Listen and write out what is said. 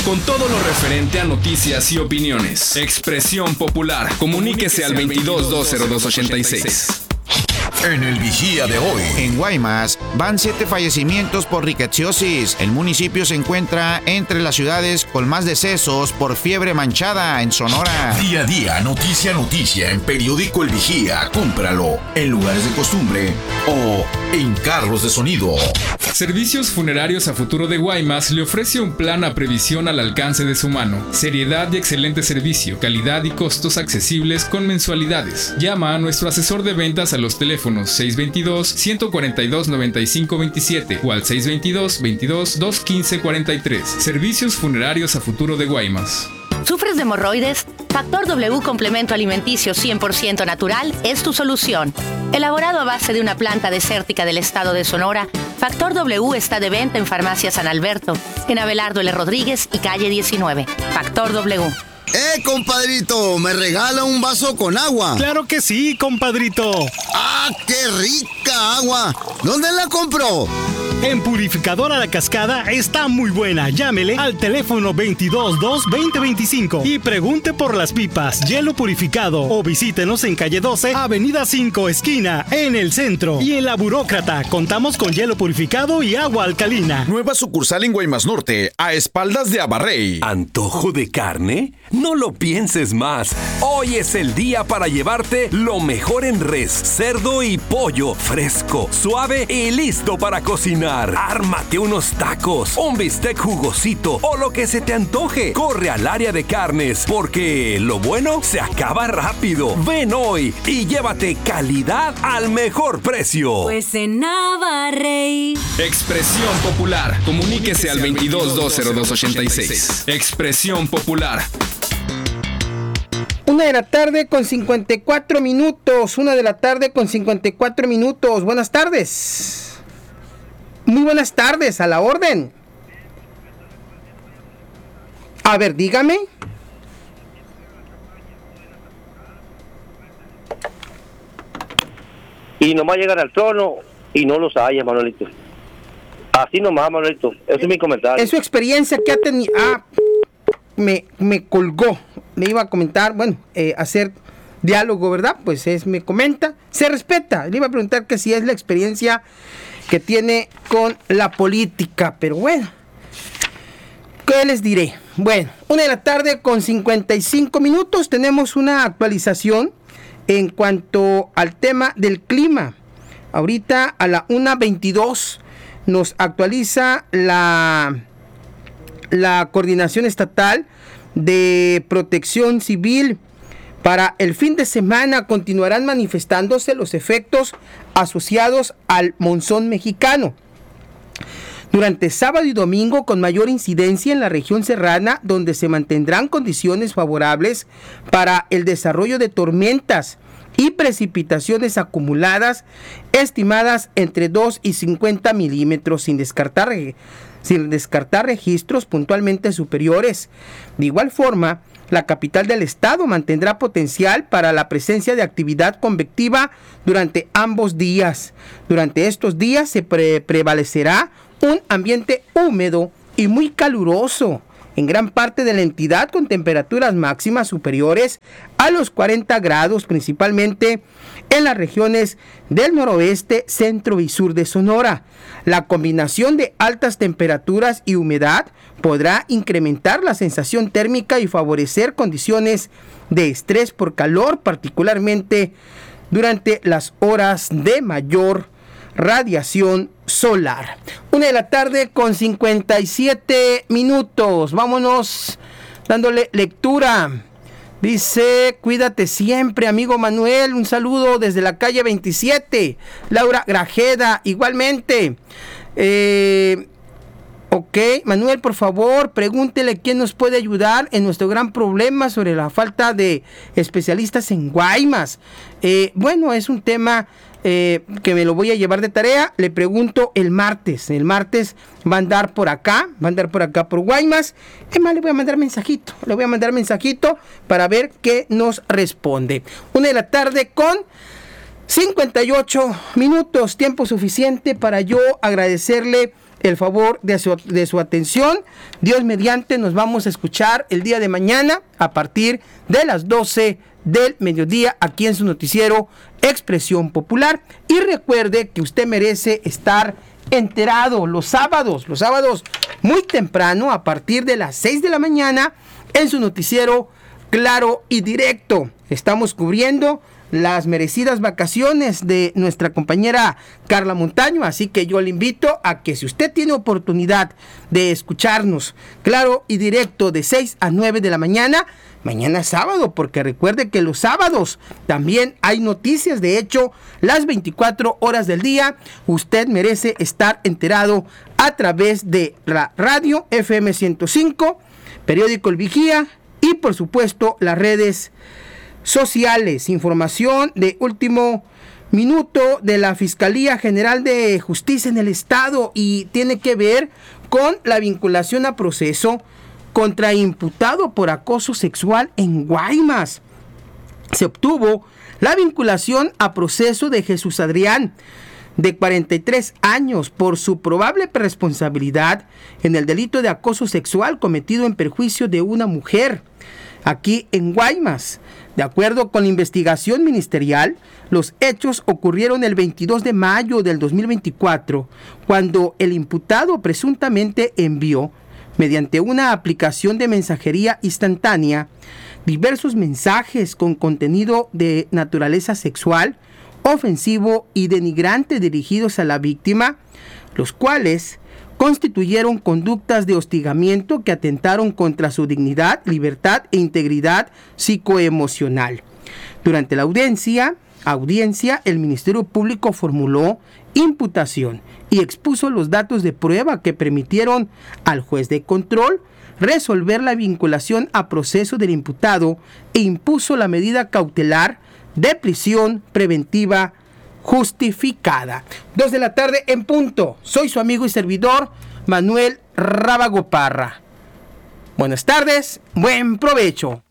con todo lo referente a noticias y opiniones. Expresión Popular. Comuníquese al 22-202-86. En el Vigía de hoy. En Guaymas van 7 fallecimientos por rickettsiosis. El municipio se encuentra entre las ciudades con más decesos por fiebre manchada en Sonora. Día a día, noticia a noticia en Periódico El Vigía. Cómpralo en lugares de costumbre o en carros de sonido. Servicios Funerarios a Futuro de Guaymas le ofrece un plan a previsión al alcance de su mano. Seriedad y excelente servicio, calidad y costos accesibles con mensualidades. Llama a nuestro asesor de ventas a los teléfonos 622-142-9527 o al 622-22-215-43. Servicios Funerarios a Futuro de Guaymas. ¿Sufres de hemorroides? Factor W Complemento Alimenticio 100% natural es tu solución. Elaborado a base de una planta desértica del estado de Sonora, Factor W está de venta en Farmacia San Alberto, en Abelardo L. Rodríguez y calle 19. Factor W. Compadrito, ¿me regala un vaso con agua? ¡Claro que sí, compadrito! ¡Ah, qué rica agua! ¿Dónde la compró? En Purificadora La Cascada está muy buena. Llámele al teléfono 222-2025 y pregunte por las pipas, hielo purificado, o visítenos en calle 12, avenida 5, esquina, en el centro. Y en La Burócrata contamos con hielo purificado y agua alcalina. Nueva sucursal en Guaymas Norte, a espaldas de Abarrey. ¿Antojo de carne? No lo pienses más. Hoy es el día para llevarte lo mejor en res, cerdo y pollo, fresco, suave y listo para cocinar. Ármate unos tacos, un bistec jugosito o lo que se te antoje. Corre al área de carnes, porque lo bueno se acaba rápido. Ven hoy y llévate calidad al mejor precio. Pues en Abarrey. Expresión Popular. Comuníquese al 22-202-86. Expresión Popular. 1 de la tarde con 54 minutos. 1 de la tarde con 54 minutos. Buenas tardes. Muy buenas tardes, a la orden. A ver, dígame. Y nomás llegan al trono y no los haya, Manuelito. Así nomás, Manuelito. Ese es mi comentario. Es su experiencia que ha tenido. Me colgó. Le iba a comentar, hacer diálogo, ¿verdad? Pues me comenta. Se respeta. Le iba a preguntar que si es la experiencia que tiene con la política, pero bueno, ¿qué les diré? Bueno, 1 de la tarde con 55 minutos, tenemos una actualización en cuanto al tema del clima. Ahorita a la 1:22 nos actualiza la Coordinación Estatal de Protección Civil. Para el fin de semana continuarán manifestándose los efectos asociados al monzón mexicano. Durante sábado y domingo con mayor incidencia en la región serrana, donde se mantendrán condiciones favorables para el desarrollo de tormentas y precipitaciones acumuladas estimadas entre 2 y 50 milímetros, sin descartar registros puntualmente superiores. De igual forma, la capital del estado mantendrá potencial para la presencia de actividad convectiva durante ambos días. Durante estos días se prevalecerá un ambiente húmedo y muy caluroso en gran parte de la entidad, con temperaturas máximas superiores a los 40 grados, principalmente en las regiones del noroeste, centro y sur de Sonora. La combinación de altas temperaturas y humedad podrá incrementar la sensación térmica y favorecer condiciones de estrés por calor, particularmente durante las horas de mayor radiación solar. 1 de la tarde con 57 minutos. Vámonos dándole lectura. Dice: cuídate siempre, amigo Manuel. Un saludo desde la calle 27. Laura Grajeda, igualmente. Ok, Manuel, por favor, pregúntele quién nos puede ayudar en nuestro gran problema sobre la falta de especialistas en Guaymas. Bueno, es un tema que me lo voy a llevar de tarea. Le pregunto el martes. El martes va a andar por acá por Guaymas. Es más, le voy a mandar mensajito para ver qué nos responde. 1 de la tarde con 58 minutos, tiempo suficiente para yo agradecerle el favor de su atención. Dios mediante, nos vamos a escuchar el día de mañana a partir de las 12 del mediodía aquí en su noticiero Expresión Popular. Y recuerde que usted merece estar enterado los sábados muy temprano a partir de las 6 de la mañana en su noticiero Claro y Directo. Estamos cubriendo las merecidas vacaciones de nuestra compañera Carla Montaño, así que yo le invito a que si usted tiene oportunidad de escucharnos Claro y Directo de 6 a 9 de la mañana, mañana sábado, porque recuerde que los sábados también hay noticias, de hecho, las 24 horas del día, usted merece estar enterado a través de la radio FM 105, periódico El Vigía y por supuesto las redes sociales. Información de último minuto de la Fiscalía General de Justicia en el Estado y tiene que ver con la vinculación a proceso contra imputado por acoso sexual en Guaymas. Se obtuvo la vinculación a proceso de Jesús Adrián, de 43 años, por su probable responsabilidad en el delito de acoso sexual cometido en perjuicio de una mujer aquí en Guaymas. De acuerdo con la investigación ministerial, los hechos ocurrieron el 22 de mayo del 2024, cuando el imputado presuntamente envió, mediante una aplicación de mensajería instantánea, diversos mensajes con contenido de naturaleza sexual, ofensivo y denigrante dirigidos a la víctima, los cuales constituyeron conductas de hostigamiento que atentaron contra su dignidad, libertad e integridad psicoemocional. Durante la audiencia, el Ministerio Público formuló imputación y expuso los datos de prueba que permitieron al juez de control resolver la vinculación a proceso del imputado e impuso la medida cautelar de prisión preventiva justificada. 2 de la tarde en punto. Soy su amigo y servidor Manuel Rábago Parra. Buenas tardes, buen provecho.